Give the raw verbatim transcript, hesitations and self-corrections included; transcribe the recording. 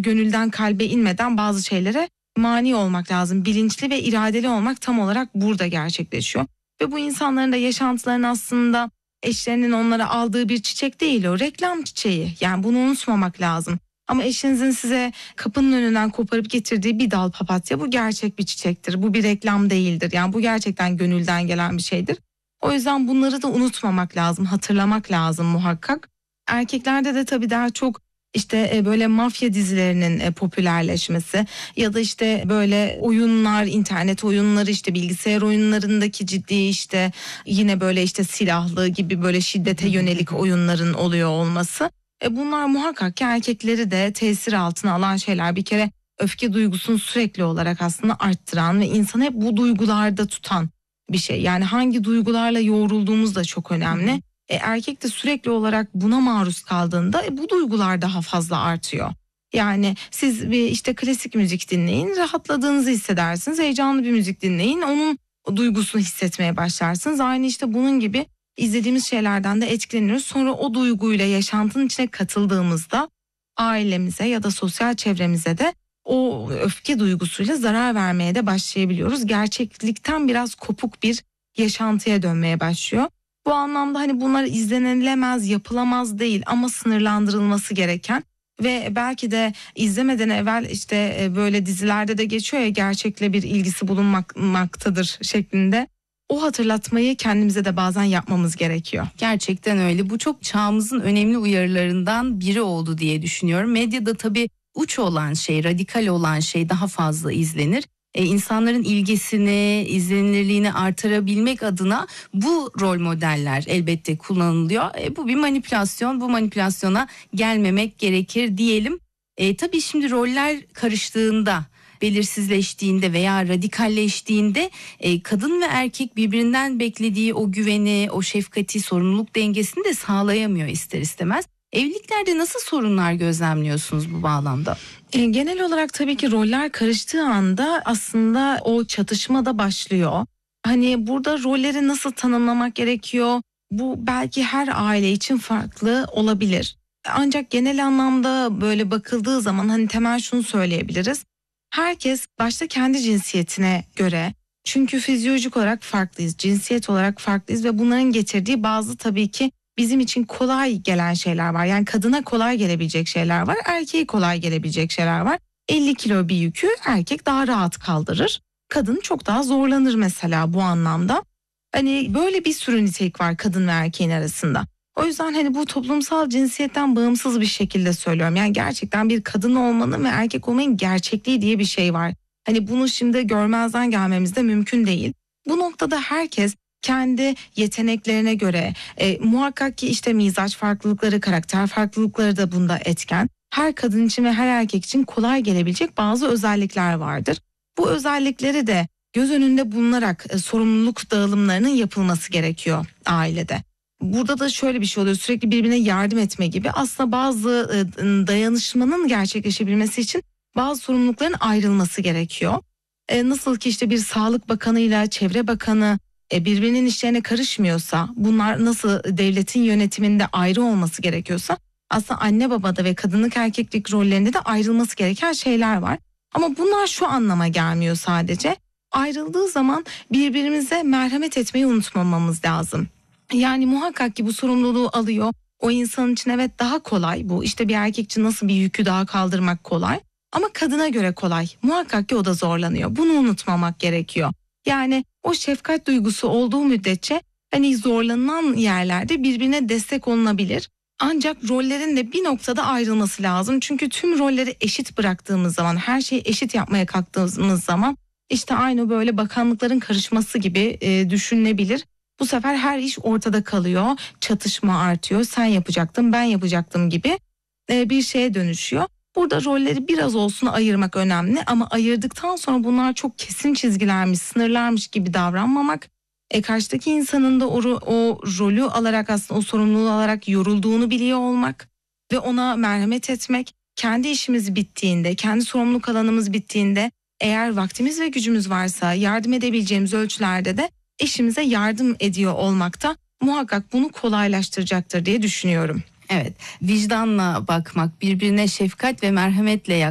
gönülden kalbe inmeden bazı şeylere mani olmak lazım. Bilinçli ve iradeli olmak tam olarak burada gerçekleşiyor. Ve bu insanların da yaşantılarının aslında eşlerinin onlara aldığı bir çiçek değil, o reklam çiçeği. Yani bunu unutmamak lazım. Ama eşinizin size kapının önünden koparıp getirdiği bir dal papatya, bu gerçek bir çiçektir. Bu bir reklam değildir. Yani bu gerçekten gönülden gelen bir şeydir. O yüzden bunları da unutmamak lazım, hatırlamak lazım muhakkak. Erkeklerde de tabii daha çok işte böyle mafya dizilerinin popülerleşmesi ya da işte böyle oyunlar, internet oyunları, işte bilgisayar oyunlarındaki ciddi işte yine böyle işte silahlı gibi böyle şiddete yönelik oyunların oluyor olması. E bunlar muhakkak ki erkekleri de tesir altına alan şeyler. Bir kere öfke duygusunu sürekli olarak aslında arttıran ve insanı hep bu duygularda tutan bir şey. Yani hangi duygularla yoğrulduğumuz da çok önemli. E, erkek de sürekli olarak buna maruz kaldığında e, bu duygular daha fazla artıyor. Yani siz bir işte klasik müzik dinleyin, rahatladığınızı hissedersiniz. Heyecanlı bir müzik dinleyin, onun duygusunu hissetmeye başlarsınız. Aynı işte bunun gibi izlediğimiz şeylerden de etkileniyoruz. Sonra o duyguyla yaşantının içine katıldığımızda ailemize ya da sosyal çevremize de o öfke duygusuyla zarar vermeye de başlayabiliyoruz. Gerçeklikten biraz kopuk bir yaşantıya dönmeye başlıyor. Bu anlamda hani bunlar izlenilemez, yapılamaz değil ama sınırlandırılması gereken ve belki de izlemeden evvel işte böyle dizilerde de geçiyor ya, gerçekle bir ilgisi bulunmaktadır şeklinde. O hatırlatmayı kendimize de bazen yapmamız gerekiyor. Gerçekten öyle. Bu çok çağımızın önemli uyarılarından biri oldu diye düşünüyorum. Medyada tabii uç olan şey, radikal olan şey daha fazla izlenir. Ee, insanların ilgisini, izlenirliğini artırabilmek adına bu rol modeller elbette kullanılıyor. E, bu bir manipülasyon, bu manipülasyona gelmemek gerekir diyelim. E, tabii şimdi roller karıştığında, belirsizleştiğinde veya radikalleştiğinde e, kadın ve erkek birbirinden beklediği o güveni, o şefkati, sorumluluk dengesini de sağlayamıyor ister istemez. Evliliklerde nasıl sorunlar gözlemliyorsunuz bu bağlamda? E, genel olarak tabii ki roller karıştığı anda aslında o çatışma da başlıyor. Hani burada rolleri nasıl tanımlamak gerekiyor? Bu belki her aile için farklı olabilir. Ancak genel anlamda böyle bakıldığı zaman hani temel şunu söyleyebiliriz. Herkes başta kendi cinsiyetine göre, çünkü fizyolojik olarak farklıyız, cinsiyet olarak farklıyız ve bunların getirdiği bazı tabii ki bizim için kolay gelen şeyler var. Yani kadına kolay gelebilecek şeyler var, erkeğe kolay gelebilecek şeyler var. elli kilo bir yükü erkek daha rahat kaldırır. Kadın çok daha zorlanır mesela bu anlamda. Hani böyle bir sürü nitelik var kadın ve erkeğin arasında. O yüzden hani bu toplumsal cinsiyetten bağımsız bir şekilde söylüyorum. Yani gerçekten bir kadın olmanın ve erkek olmanın gerçekliği diye bir şey var. Hani bunu şimdi görmezden gelmemiz de mümkün değil. Bu noktada herkes kendi yeteneklerine göre e, muhakkak ki işte mizaç farklılıkları, karakter farklılıkları da bunda etken. Her kadın için ve her erkek için kolay gelebilecek bazı özellikler vardır. Bu özellikleri de göz önünde bulunarak e, sorumluluk dağılımlarının yapılması gerekiyor ailede. Burada da şöyle bir şey oluyor, sürekli birbirine yardım etme gibi. Aslında bazı e, dayanışmanın gerçekleşebilmesi için bazı sorumlulukların ayrılması gerekiyor. E, nasıl ki işte bir Sağlık Bakanı'yla Çevre Bakanı e, birbirinin işlerine karışmıyorsa, bunlar nasıl devletin yönetiminde ayrı olması gerekiyorsa, aslında anne babada ve kadınlık erkeklik rollerinde de ayrılması gereken şeyler var. Ama bunlar şu anlama gelmiyor sadece. Ayrıldığı zaman birbirimize merhamet etmeyi unutmamamız lazım. Yani muhakkak ki bu sorumluluğu alıyor. O insan için evet daha kolay bu. İşte bir erkek için nasıl bir yükü daha kaldırmak kolay. Ama kadına göre kolay. Muhakkak ki o da zorlanıyor. Bunu unutmamak gerekiyor. Yani o şefkat duygusu olduğu müddetçe hani zorlanılan yerlerde birbirine destek olunabilir. Ancak rollerin de bir noktada ayrılması lazım. Çünkü tüm rolleri eşit bıraktığımız zaman, her şeyi eşit yapmaya kalktığımız zaman işte aynı böyle bakanlıkların karışması gibi e, düşünülebilir. Bu sefer her iş ortada kalıyor, çatışma artıyor, sen yapacaktın ben yapacaktım gibi e, bir şeye dönüşüyor. Burada rolleri biraz olsun ayırmak önemli ama ayırdıktan sonra bunlar çok kesin çizgilermiş, sınırlarmış gibi davranmamak. E, karşıdaki insanın da o, o rolü alarak, aslında o sorumluluğu alarak yorulduğunu biliyor olmak ve ona merhamet etmek. Kendi işimiz bittiğinde, kendi sorumluluk alanımız bittiğinde eğer vaktimiz ve gücümüz varsa yardım edebileceğimiz ölçülerde de eşimize yardım ediyor olmak da muhakkak bunu kolaylaştıracaktır diye düşünüyorum. Evet, vicdanla bakmak, birbirine şefkat ve merhametle yaklaşmak.